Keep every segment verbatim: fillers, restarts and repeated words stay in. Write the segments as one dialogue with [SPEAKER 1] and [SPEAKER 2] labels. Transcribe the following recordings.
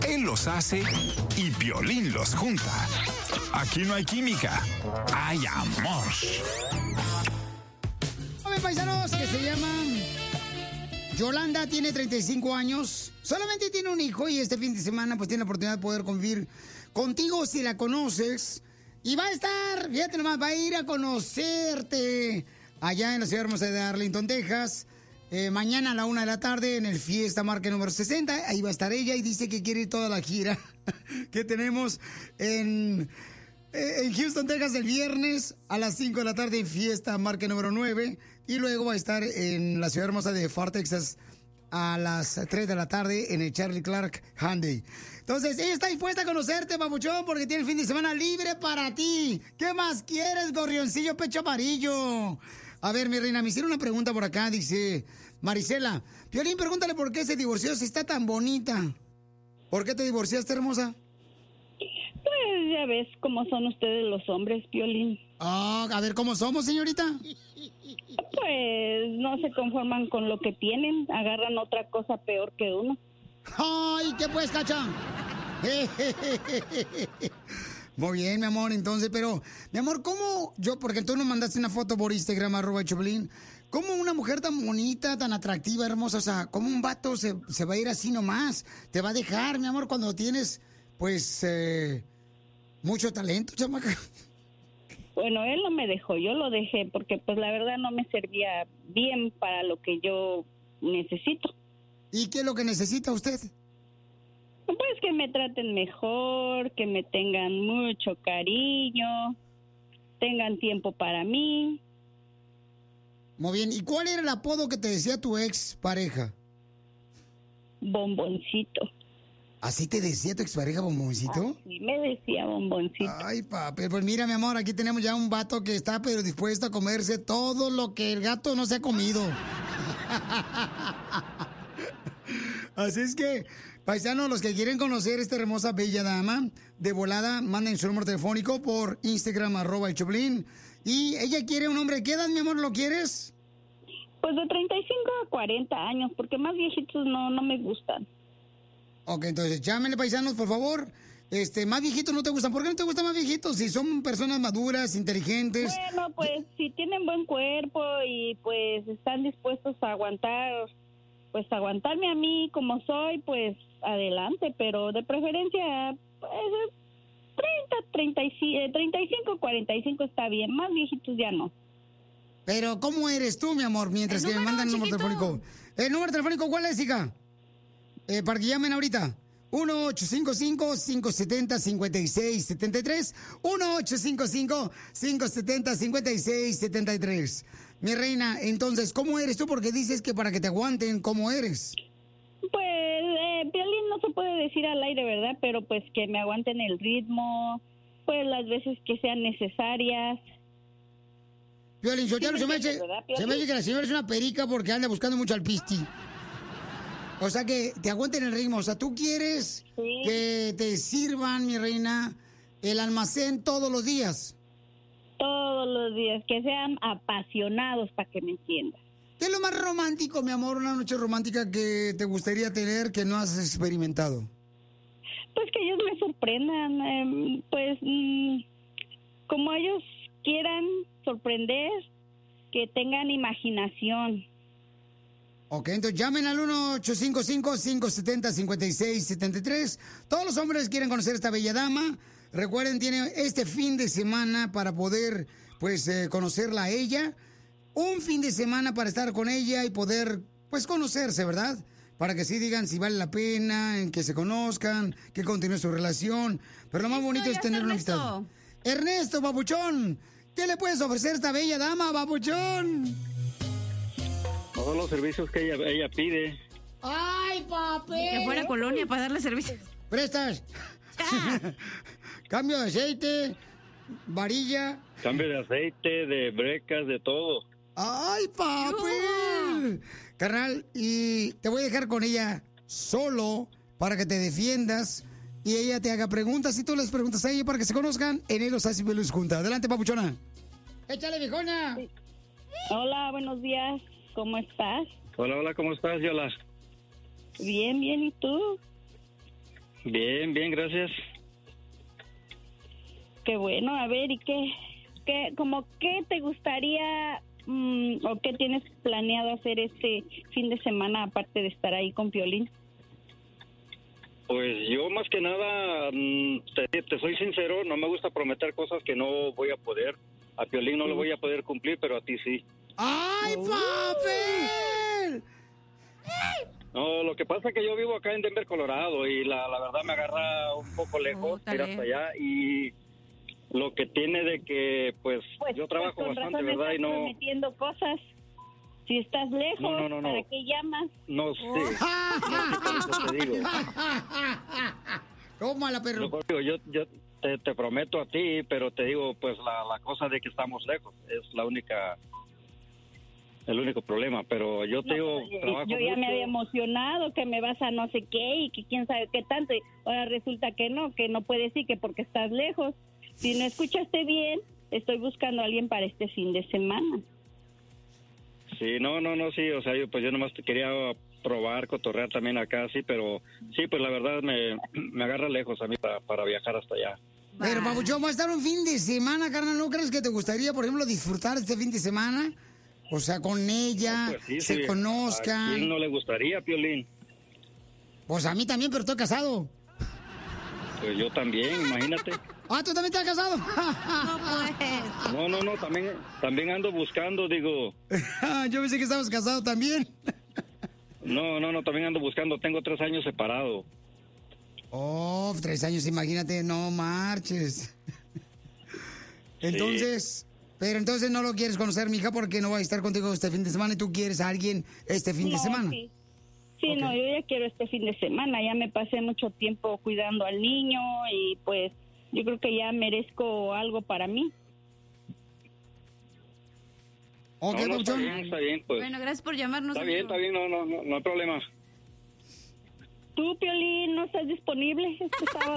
[SPEAKER 1] Él los hace y Piolín los junta. Aquí no hay química, hay amor.
[SPEAKER 2] Joven paisanos que se llaman Yolanda, tiene treinta y cinco años, solamente tiene un hijo y este fin de semana pues tiene la oportunidad de poder convivir contigo si la conoces. Y va a estar, fíjate nomás, va a ir a conocerte allá en la ciudad hermosa de Arlington, Texas. Eh, mañana a la una de la tarde en el Fiesta Market número sesenta. Ahí va a estar ella y dice que quiere ir toda la gira que tenemos en, en Houston, Texas, el viernes a las cinco de la tarde en Fiesta Market número nueve. Y luego va a estar en la ciudad hermosa de Far, Texas a las tres de la tarde en el Charlie Clark Hyundai. Entonces, ella está dispuesta a conocerte, papuchón, porque tiene el fin de semana libre para ti. ¿Qué más quieres, gorrioncillo pecho amarillo? A ver, mi reina, me hicieron una pregunta por acá, dice Marisela. Piolín, pregúntale por qué se divorció si está tan bonita. ¿Por qué te divorciaste, hermosa?
[SPEAKER 3] Pues ya ves cómo son ustedes los hombres, Piolín.
[SPEAKER 2] Ah, a ver, ¿cómo somos, señorita?
[SPEAKER 3] Pues no se conforman con lo que tienen, agarran otra cosa peor que uno.
[SPEAKER 2] ¡Ay, qué pues, cacha! Muy bien, mi amor, entonces, pero, mi amor, ¿cómo yo, porque tú nos mandaste una foto por Instagram, arroba Choplin, ¿cómo una mujer tan bonita, tan atractiva, hermosa, o sea, cómo un vato se, se va a ir así nomás? Te va a dejar, mi amor, cuando tienes, pues, eh, mucho talento, chamaca.
[SPEAKER 3] Bueno, él no me dejó, yo lo dejé, porque pues la verdad no me servía bien para lo que yo necesito.
[SPEAKER 2] ¿Y qué es lo que necesita usted?
[SPEAKER 3] Pues que me traten mejor, que me tengan mucho cariño, tengan tiempo para mí.
[SPEAKER 2] Muy bien, ¿y cuál era el apodo que te decía tu ex pareja?
[SPEAKER 3] Bomboncito.
[SPEAKER 2] ¿Así te decía tu expareja, Bomboncito?
[SPEAKER 3] Sí, me decía Bomboncito.
[SPEAKER 2] Ay, papi, pues mira, mi amor, aquí tenemos ya un vato que está pero dispuesto a comerse todo lo que el gato no se ha comido. Así es que, paisanos, los que quieren conocer a esta hermosa, bella dama, de volada, manden su número telefónico por Instagram, arroba el Choplin. Y ella quiere un hombre, ¿qué edad, mi amor, lo quieres?
[SPEAKER 3] Pues de treinta y cinco a cuarenta años, porque más viejitos no, no me gustan.
[SPEAKER 2] Ok, entonces llámenle, paisanos, por favor. Este, más viejitos no te gustan. ¿Por qué no te gustan más viejitos? Si son personas maduras, inteligentes.
[SPEAKER 3] Bueno, pues si tienen buen cuerpo y pues están dispuestos a aguantar, pues aguantarme a mí como soy, pues adelante, pero de preferencia, pues treinta, treinta y cinco, treinta y cinco, cuarenta y cinco está bien, más viejitos ya no.
[SPEAKER 2] Pero ¿cómo eres tú, mi amor? Mientras que me mandan el número telefónico. ¿El número telefónico cuál es, hija? Eh, para que llamen ahorita. uno ocho cinco cinco, cinco siete cero, cinco seis siete tres. uno ocho cinco cinco, cinco siete cero, cinco seis siete tres. Mi reina, entonces, ¿cómo eres tú? Porque dices que para que te aguanten, ¿cómo eres?
[SPEAKER 3] Pues, eh, Piolín, no se puede decir al aire, ¿verdad? Pero pues que me aguanten el ritmo, pues las veces que sean necesarias.
[SPEAKER 2] Piolín, yo se me hace, se me hace que la señora es una perica porque anda buscando mucho al pisti. O sea, que te aguanten el ritmo. O sea, tú quieres sí. que te sirvan, mi reina, el almacén todos los días.
[SPEAKER 3] Todos los días, que sean apasionados para que me entiendan.
[SPEAKER 2] ¿Qué es lo más romántico, mi amor, una noche romántica que te gustaría tener que no has experimentado?
[SPEAKER 3] Pues que ellos me sorprendan, eh, pues mm, como ellos quieran sorprender, que tengan imaginación.
[SPEAKER 2] Ok, entonces llamen al uno ocho cinco cinco, cinco siete cero, cinco seis siete tres. Todos los hombres quieren conocer a esta bella dama. Recuerden, tiene este fin de semana para poder, pues, eh, conocerla a ella. Un fin de semana para estar con ella y poder, pues, conocerse, ¿verdad? Para que sí digan si vale la pena, en que se conozcan, que continúe su relación. Pero lo más bonito es tener una amistad. Ernesto, babuchón, ¿qué le puedes ofrecer a esta bella dama, babuchón?
[SPEAKER 4] Todos los servicios que ella, ella pide.
[SPEAKER 2] ¡Ay, papi!
[SPEAKER 5] Que fuera Colonia para darle servicios.
[SPEAKER 2] ¿Prestas? Ah. Cambio de aceite, varilla.
[SPEAKER 4] Cambio de aceite, de brecas, de todo.
[SPEAKER 2] ¡Ay, papi! Carnal, y te voy a dejar con ella solo para que te defiendas y ella te haga preguntas y tú les preguntas a ella para que se conozcan en Eros Así Pelus Junta. Adelante, papuchona. ¡Échale, viejona! Sí.
[SPEAKER 3] Hola, buenos días. ¿Cómo estás?
[SPEAKER 4] Hola, hola, ¿cómo estás, Yola?
[SPEAKER 3] Bien, bien, ¿y tú?
[SPEAKER 4] Bien, bien, gracias.
[SPEAKER 3] Qué bueno, a ver, ¿y qué, qué como qué te gustaría mmm, o qué tienes planeado hacer este fin de semana aparte de estar ahí con Piolín?
[SPEAKER 4] Pues yo más que nada, te, te soy sincero, no me gusta prometer cosas que no voy a poder. A Piolín no lo voy a poder cumplir, pero a ti sí.
[SPEAKER 2] ¡Ay, papel!
[SPEAKER 4] No, lo que pasa es que yo vivo acá en Denver, Colorado, y la, la verdad me agarra un poco lejos
[SPEAKER 5] Oh,
[SPEAKER 4] ir hasta allá, y lo que tiene de que, pues,
[SPEAKER 3] Pues
[SPEAKER 4] yo trabajo
[SPEAKER 3] pues con
[SPEAKER 4] bastante,
[SPEAKER 3] razón
[SPEAKER 4] ¿verdad?
[SPEAKER 3] estás
[SPEAKER 4] Y no,
[SPEAKER 3] prometiendo cosas. Si estás lejos,
[SPEAKER 4] No, no, no, no.
[SPEAKER 3] ¿para qué llamas?
[SPEAKER 4] no sé, no sé, por eso te digo.
[SPEAKER 2] Tómala, perro.
[SPEAKER 4] Yo, digo, yo, yo te, te prometo a ti, pero te digo, pues, la, la cosa de que estamos lejos es la única... el único problema, pero yo te digo,
[SPEAKER 3] No,
[SPEAKER 4] trabajo
[SPEAKER 3] yo ya
[SPEAKER 4] mucho.
[SPEAKER 3] me había emocionado que me vas a no sé qué y que quién sabe qué tanto. Y ahora resulta que no, que no puedes ir, que porque estás lejos. Si no escuchaste bien, estoy buscando a alguien para este fin de semana.
[SPEAKER 4] Sí, no, no, no, sí, o sea, yo, pues yo nomás te quería probar, cotorrear también acá, sí, pero sí, pues la verdad me, me agarra lejos a mí para, para viajar hasta allá.
[SPEAKER 2] Pero, papuchón, va a estar un fin de semana, carnal. ¿No crees que te gustaría, por ejemplo, disfrutar este fin de semana? O sea, con ella,
[SPEAKER 4] Pues sí,
[SPEAKER 2] se
[SPEAKER 4] sí.
[SPEAKER 2] conozcan.
[SPEAKER 4] ¿A quién no le gustaría, Piolín?
[SPEAKER 2] Pues a mí también, pero estoy casado.
[SPEAKER 4] Pues yo también, imagínate.
[SPEAKER 2] Ah, ¿tú también estás casado?
[SPEAKER 5] No, pues.
[SPEAKER 4] No, no, no, también, también ando buscando, digo.
[SPEAKER 2] Yo pensé que estabas casado también.
[SPEAKER 4] No, no, no, también ando buscando, tengo tres años separado.
[SPEAKER 2] Oh, tres años, imagínate, no marches. Entonces, pero entonces no lo quieres conocer, mija, porque no va a estar contigo este fin de semana y tú quieres a alguien este fin de
[SPEAKER 3] No,
[SPEAKER 2] semana.
[SPEAKER 3] Sí, sí
[SPEAKER 2] Ok.
[SPEAKER 3] no, yo ya quiero este fin de semana. Ya me pasé mucho tiempo cuidando al niño y pues yo creo que ya merezco algo para mí.
[SPEAKER 2] Ok,
[SPEAKER 4] no, no, está
[SPEAKER 2] papuchón.
[SPEAKER 4] bien, está bien, pues.
[SPEAKER 5] Bueno, gracias por llamarnos.
[SPEAKER 4] Está bien,
[SPEAKER 5] amigo.
[SPEAKER 4] está bien, no, no, no, no hay problema.
[SPEAKER 3] ¿Tú, Piolín, no estás disponible este sábado?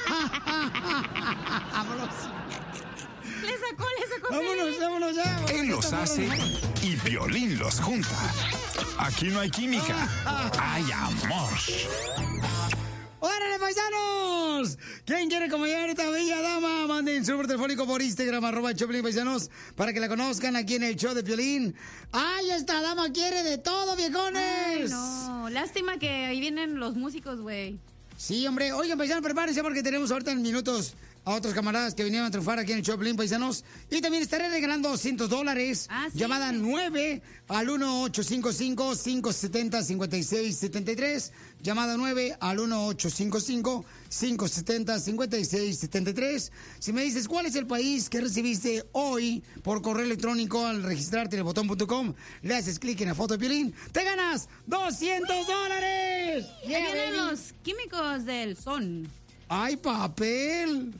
[SPEAKER 2] Vámonos.
[SPEAKER 5] Le sacó, le sacó.
[SPEAKER 2] Vámonos, vámonos ya.
[SPEAKER 1] Él los hace y Piolín los junta. Aquí no hay química, hay amor.
[SPEAKER 2] ¡Órale, paisanos! ¿Quién quiere acompañar a esta bella dama? Manden su número telefónico por Instagram, arroba Choplin Paisanos, para que la conozcan aquí en el show de Piolín. ¡Ay, esta dama quiere de todo, viejones!
[SPEAKER 5] Ay, no, lástima que ahí vienen los músicos, güey.
[SPEAKER 2] Sí, hombre. Oigan, paisanos, prepárense porque tenemos ahorita en minutos a otros camaradas que vinieron a triunfar aquí en el Choplin, paisanos. Y también estaré regalando doscientos dólares.
[SPEAKER 5] Ah, sí.
[SPEAKER 2] Llamada nueve al uno ocho cinco cinco, cinco siete cero, cinco seis siete tres. Llamada nueve al uno ocho cinco cinco, cinco siete cero, cinco seis siete tres. Si me dices cuál es el país que recibiste hoy por correo electrónico al registrarte en el botón punto com, le haces clic en la foto de Piolín, te ganas doscientos dólares.
[SPEAKER 5] Ahí
[SPEAKER 2] Yeah,
[SPEAKER 5] vienen
[SPEAKER 2] baby.
[SPEAKER 5] los químicos del son.
[SPEAKER 2] ¡Ay, papel!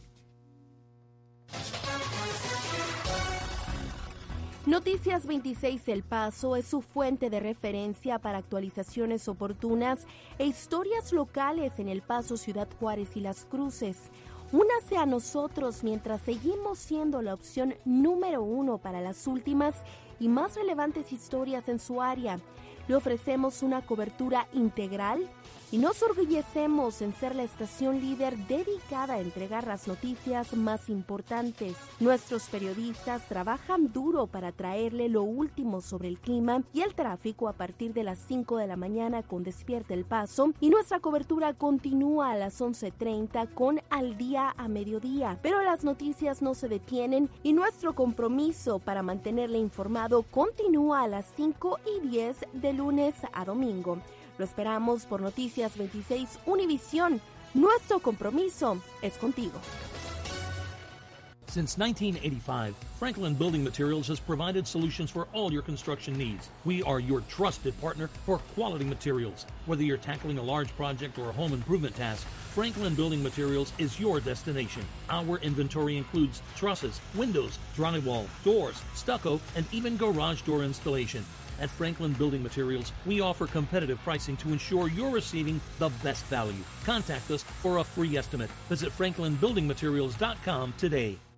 [SPEAKER 6] Noticias veintiséis El Paso es su fuente de referencia para actualizaciones oportunas e historias locales en El Paso, Ciudad Juárez y Las Cruces. Únase a nosotros mientras seguimos siendo la opción número uno para las últimas y más relevantes historias en su área. Le ofrecemos una cobertura integral y nos orgullecemos en ser la estación líder dedicada a entregar las noticias más importantes. Nuestros periodistas trabajan duro para traerle lo último sobre el clima y el tráfico a partir de las cinco de la mañana con Despierta El Paso, y nuestra cobertura continúa a las once treinta con Al Día a Mediodía. Pero las noticias no se detienen y nuestro compromiso para mantenerle informado continúa a las cinco y diez de lunes a domingo. Lo esperamos por Noticias veintiséis Univisión. Nuestro compromiso es contigo.
[SPEAKER 7] Since nineteen eighty-five, Franklin Building Materials has provided solutions for all your construction needs. We are your trusted partner for quality materials. Whether you're tackling a large project or a home improvement task, Franklin Building Materials is your destination. Our inventory includes trusses, windows, drywall, doors, stucco, and even garage door installation. At Franklin Building Materials, we offer competitive pricing to ensure you're receiving the best value. Contact us for a free estimate. Visit franklin building materials dot com today.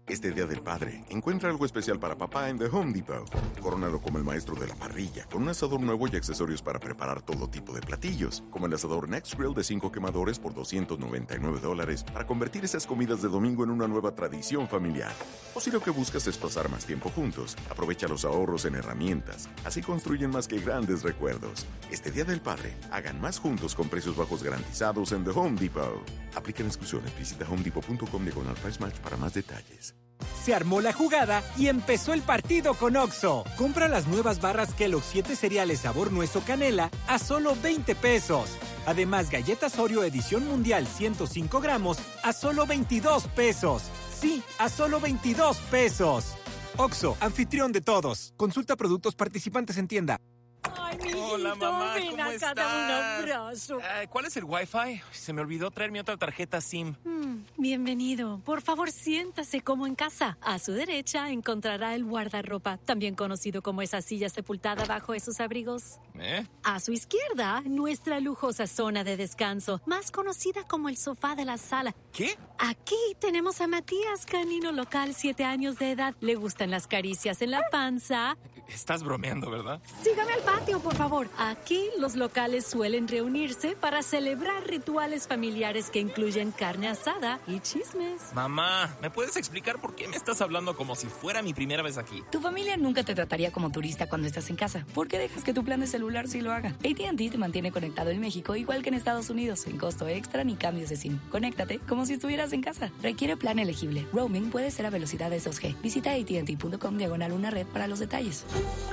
[SPEAKER 8] Este Día del Padre, encuentra algo especial para papá en The Home Depot. Corónalo como el maestro de la parrilla, con un asador nuevo y accesorios para preparar todo tipo de platillos, como el asador Next Grill de cinco quemadores por doscientos noventa y nueve dólares, para convertir esas comidas de domingo en una nueva tradición familiar. O si lo que buscas es pasar más tiempo juntos, aprovecha los ahorros en herramientas. Así construyen más que grandes recuerdos. Este Día del Padre, hagan más juntos con precios bajos garantizados en The Home Depot. Aplican exclusiones. Visita home depot punto com diagonal price match para más detalles.
[SPEAKER 9] Se armó la jugada y empezó el partido con Oxxo. Compra las nuevas barras Kellogg's siete cereales sabor nuez o canela a solo veinte pesos. Además, galletas Oreo edición mundial ciento cinco gramos a solo veintidós pesos. Sí, a solo veintidós pesos. Oxxo, anfitrión de todos. Consulta productos participantes en tienda.
[SPEAKER 10] Ay, mijito,
[SPEAKER 11] hola, mamá,
[SPEAKER 10] ven
[SPEAKER 11] ¿cómo
[SPEAKER 10] acá,
[SPEAKER 11] estás?
[SPEAKER 10] dame un abrazo.
[SPEAKER 11] Uh, ¿Cuál es el Wi-Fi? Se me olvidó traer mi otra tarjeta SIM.
[SPEAKER 10] Mm, bienvenido. Por favor, siéntase como en casa. A su derecha encontrará el guardarropa, también conocido como esa silla sepultada bajo esos abrigos.
[SPEAKER 11] ¿Eh?
[SPEAKER 10] A su izquierda, nuestra lujosa zona de descanso, más conocida como el sofá de la sala.
[SPEAKER 11] ¿Qué?
[SPEAKER 10] Aquí tenemos a Matías, canino local, siete años de edad. Le gustan las caricias en la panza.
[SPEAKER 11] Estás bromeando, ¿verdad?
[SPEAKER 10] Sígame al patio, por favor. Aquí los locales suelen reunirse para celebrar rituales familiares que incluyen carne asada y chismes.
[SPEAKER 11] Mamá, ¿me puedes explicar por qué me estás hablando como si fuera mi primera vez aquí?
[SPEAKER 12] Tu familia nunca te trataría como turista cuando estás en casa. ¿Por qué dejas que tu plan de celular sí lo haga? A T and T te mantiene conectado en México igual que en Estados Unidos, sin costo extra ni cambios de SIM. Conéctate como si estuvieras en casa. Requiere plan elegible. Roaming puede ser a velocidades dos G. Visita A T and T punto com diagonal una red para los detalles.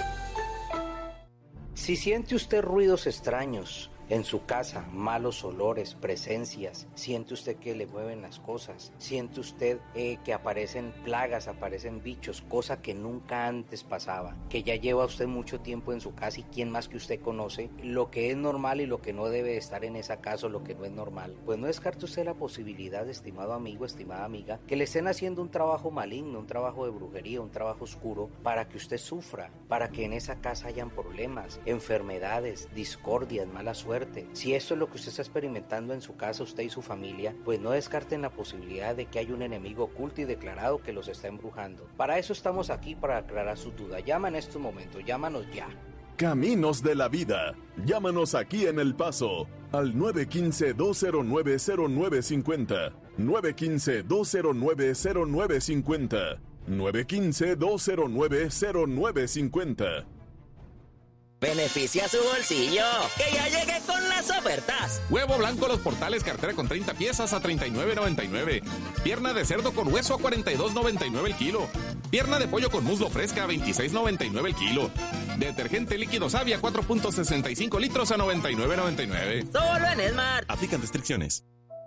[SPEAKER 13] Si siente usted ruidos extraños en su casa, malos olores, presencias, siente usted que le mueven las cosas, siente usted eh, que aparecen plagas, aparecen bichos, cosa que nunca antes pasaba, que ya lleva usted mucho tiempo en su casa y quién más que usted conoce lo que es normal y lo que no debe estar en esa casa o lo que no es normal, pues no descarte usted la posibilidad, estimado amigo, estimada amiga, que le estén haciendo un trabajo maligno, un trabajo de brujería, un trabajo oscuro para que usted sufra, para que en esa casa hayan problemas, enfermedades, discordias, mala suerte. Si esto es lo que usted está experimentando en su casa, usted y su familia, pues no descarten la posibilidad de que haya un enemigo oculto y declarado que los está embrujando. Para eso estamos aquí, para aclarar sus dudas. Llama en estos momentos, llámanos ya.
[SPEAKER 14] Caminos de la Vida. Llámanos aquí en El Paso al nueve uno cinco, dos cero nueve, cero nueve cinco cero, nueve uno cinco, dos cero nueve, cero nueve cinco cero, nueve uno cinco, dos cero nueve, cero nueve cinco cero.
[SPEAKER 15] Beneficia su bolsillo, que ya llegué con las ofertas.
[SPEAKER 16] Huevo blanco Los Portales, cartera con treinta piezas a treinta y nueve noventa y nueve. Pierna de cerdo con hueso a cuarenta y dos noventa y nueve el kilo. Pierna de pollo con muslo fresca a veintiséis noventa y nueve el kilo. Detergente líquido Savia cuatro punto sesenta y cinco litros a noventa y nueve noventa y nueve.
[SPEAKER 15] Solo en Smart.
[SPEAKER 16] Aplican restricciones.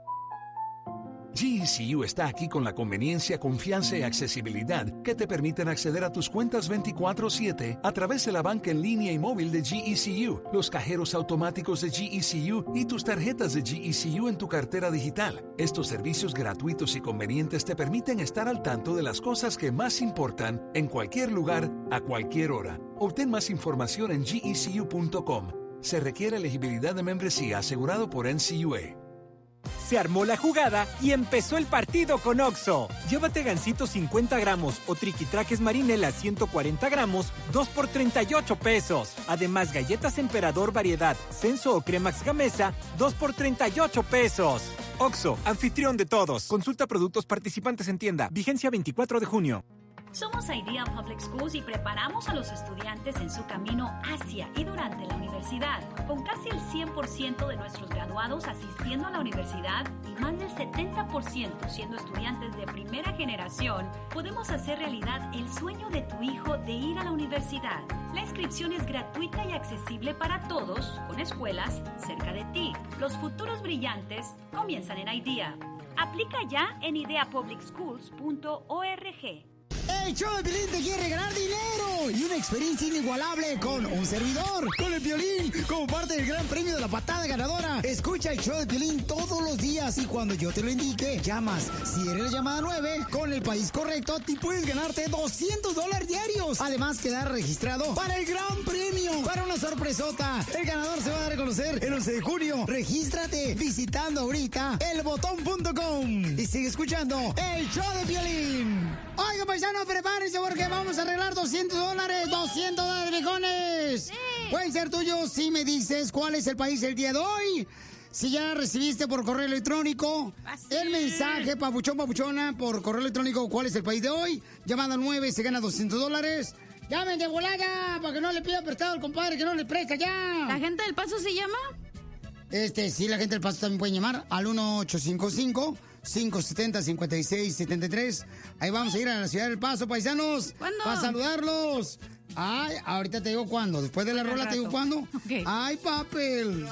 [SPEAKER 17] G E C U está aquí con la conveniencia, confianza y accesibilidad que te permiten acceder a tus cuentas veinticuatro siete a través de la banca en línea y móvil de G E C U, los cajeros automáticos de G E C U y tus tarjetas de G E C U en tu cartera digital. Estos servicios gratuitos y convenientes te permiten estar al tanto de las cosas que más importan en cualquier lugar, a cualquier hora. Obtén más información en G E C U punto com. Se requiere elegibilidad de membresía asegurado por N C U A.
[SPEAKER 9] Se armó la jugada y empezó el partido con Oxxo. Llévate gansito cincuenta gramos o triquitraques marinela ciento cuarenta gramos, dos por treinta y ocho pesos. Además, galletas Emperador variedad, Senso o Cremax Gamesa, dos por treinta y ocho pesos. Oxxo, anfitrión de todos. Consulta productos participantes en tienda. Vigencia veinticuatro de junio.
[SPEAKER 18] Somos Idea Public Schools y preparamos a los estudiantes en su camino hacia y durante la universidad. Con casi el cien por ciento de nuestros graduados asistiendo a la universidad y más del setenta por ciento siendo estudiantes de primera generación, podemos hacer realidad el sueño de tu hijo de ir a la universidad. La inscripción es gratuita y accesible para todos, con escuelas cerca de ti. Los futuros brillantes comienzan en Idea. Aplica ya en idea public schools punto org.
[SPEAKER 2] El show de Piolín te quiere regalar dinero y una experiencia inigualable con un servidor, con el Piolín, como parte del gran premio de la patada ganadora. Escucha el show de Piolín todos los días y cuando yo te lo indique, llamas. Si eres la llamada nueve, con el país correcto, te puedes ganarte doscientos dólares diarios. Además, quedar registrado para el gran premio, para una sorpresota. El ganador se va a dar a conocer el once de junio. Regístrate visitando ahorita el botón punto com y sigue escuchando el show de Piolín. Oiga, paisanos, prepárense porque vamos a arreglar doscientos dólares. doscientos dólares, viejones. Sí. Pueden ser tuyos si me dices cuál es el país el día de hoy. Si ya recibiste por correo electrónico Así. el mensaje, papuchón, papuchona, por correo electrónico, cuál es el país de hoy. Llamada nueve, se gana doscientos dólares. ¡Llamen de volada! Para que no le pida prestado al compadre, que no le presta ya.
[SPEAKER 5] ¿La gente del Paso se llama?
[SPEAKER 2] Este, sí, la gente del Paso también puede llamar al uno ocho cinco cinco, cinco siete cero, cinco seis siete tres. Ahí vamos a ir a la ciudad del Paso, paisanos.
[SPEAKER 5] ¿Cuándo?
[SPEAKER 2] Para saludarlos. Ay, ahorita te digo cuándo. Después de la rola te digo cuándo.
[SPEAKER 5] Okay.
[SPEAKER 2] Ay, papel.